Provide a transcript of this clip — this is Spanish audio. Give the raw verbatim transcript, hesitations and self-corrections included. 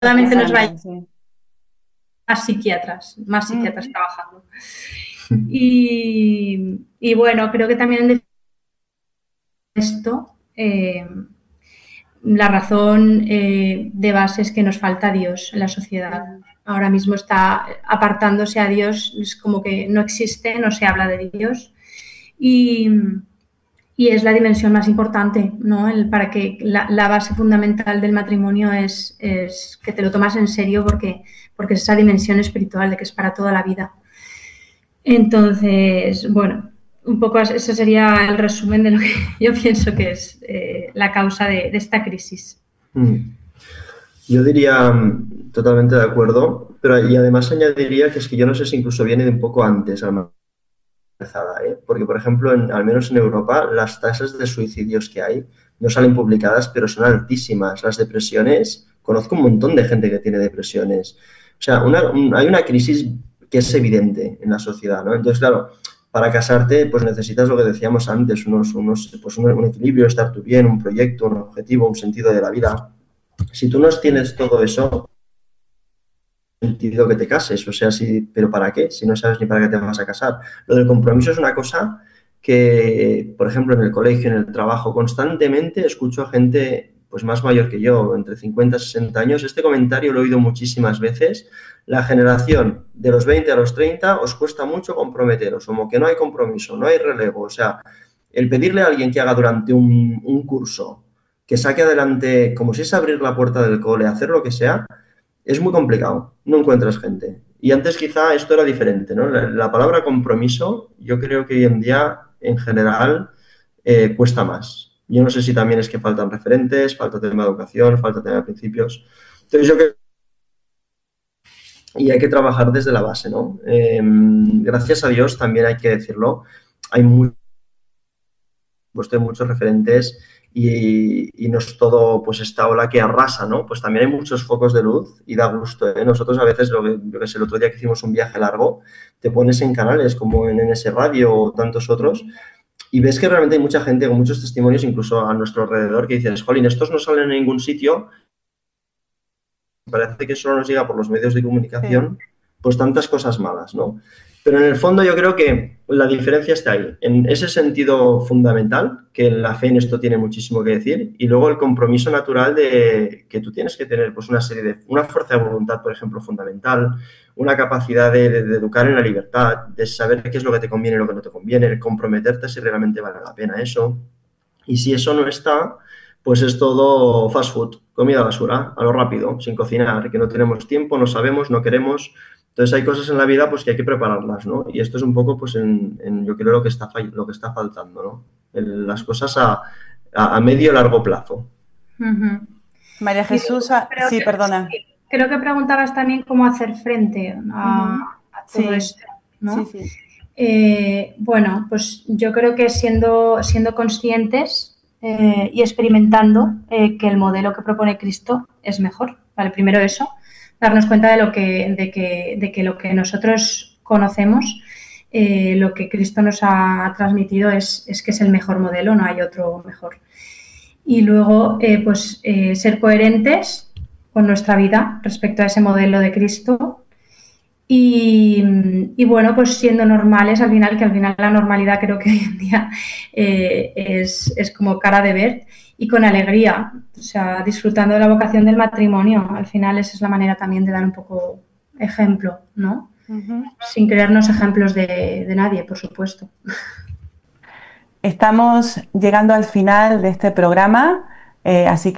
solamente nos va a Sí. más psiquiatras, más psiquiatras mm. trabajando. Y, y bueno, creo que también en esto eh, la razón eh, de base es que nos falta Dios en la sociedad. Ahora mismo está apartándose a Dios, es como que no existe, no se habla de Dios. Y, y es la dimensión más importante, ¿no? El, para que la, la base fundamental del matrimonio es, es que te lo tomas en serio porque, porque es esa dimensión espiritual de que es para toda la vida. Entonces, bueno, un poco ese sería el resumen de lo que yo pienso que es eh, la causa de, de esta crisis. Mm. Yo diría totalmente de acuerdo, pero y además añadiría que es que yo no sé si incluso viene de un poco antes, a lo ¿eh? Porque, por ejemplo, en, al menos en Europa, las tasas de suicidios que hay no salen publicadas, pero son altísimas. Las depresiones, conozco un montón de gente que tiene depresiones. O sea, una, un, hay una crisis que es evidente en la sociedad, ¿no? Entonces, claro, para casarte, pues necesitas lo que decíamos antes, unos, unos, pues un, un equilibrio, estar tú bien, un proyecto, un objetivo, un sentido de la vida. Si tú no tienes todo eso, sentido que te cases, o sea, si, pero ¿para qué? Si no sabes ni para qué te vas a casar. Lo del compromiso es una cosa que, por ejemplo, en el colegio, en el trabajo, constantemente escucho a gente pues más mayor que yo, entre cincuenta y sesenta años. Este comentario lo he oído muchísimas veces. La generación de los veinte a los treinta os cuesta mucho comprometeros, como que no hay compromiso, no hay relevo. O sea, el pedirle a alguien que haga durante un, un curso, que saque adelante, como si es abrir la puerta del cole, hacer lo que sea, es muy complicado, no encuentras gente. Y antes quizá esto era diferente, ¿no? La, la palabra compromiso, yo creo que hoy en día, en general, eh, cuesta más. Yo no sé si también es que faltan referentes, falta tema de educación, falta tema de principios. Entonces yo creo y hay que trabajar desde la base, ¿no? Eh, gracias a Dios, también hay que decirlo, hay muy, pues, hay muchos referentes y, y no es todo pues esta ola que arrasa, ¿no? Pues también hay muchos focos de luz y da gusto, ¿eh? Nosotros a veces, lo que, yo que sé, el otro día que hicimos un viaje largo, te pones en canales como en N S Radio o tantos otros y ves que realmente hay mucha gente con muchos testimonios, incluso a nuestro alrededor, que dicen, jolín, estos no salen en ningún sitio, parece que solo nos llega por los medios de comunicación, sí. Pues tantas cosas malas, ¿no? Pero en el fondo yo creo que la diferencia está ahí, en ese sentido fundamental, que la fe en esto tiene muchísimo que decir, y luego el compromiso natural de que tú tienes que tener pues una serie de, una fuerza de voluntad, por ejemplo, fundamental, una capacidad de, de, de educar en la libertad, de saber qué es lo que te conviene y lo que no te conviene, el comprometerte si realmente vale la pena eso. Y si eso no está, pues es todo fast food, comida basura, a lo rápido, sin cocinar, que no tenemos tiempo, no sabemos, no queremos. Entonces hay cosas en la vida pues que hay que prepararlas, ¿no? Y esto es un poco, pues, en, en yo creo lo que está lo que está faltando, ¿no? El, las cosas a, a, a medio largo plazo. Uh-huh. María Jesús, creo sí, que, perdona. Sí, creo que preguntabas también cómo hacer frente a, uh-huh. a todo sí. esto, ¿no? Sí, sí. Eh, bueno, pues yo creo que siendo, siendo conscientes eh, y experimentando eh, que el modelo que propone Cristo es mejor, ¿vale? Primero eso, darnos cuenta de lo que, de que, de que lo que nosotros conocemos, eh, lo que Cristo nos ha transmitido es, es que es el mejor modelo, no hay otro mejor. Y luego, eh, pues, eh, ser coherentes con nuestra vida respecto a ese modelo de Cristo y, y, bueno, pues siendo normales al final, que al final la normalidad creo que hoy en día eh, es, es como cara de ver y con alegría, o sea, disfrutando de la vocación del matrimonio. Al final esa es la manera también de dar un poco ejemplo, ¿no? Uh-huh. Sin creernos ejemplos de, de nadie, por supuesto. Estamos llegando al final de este programa, eh, así que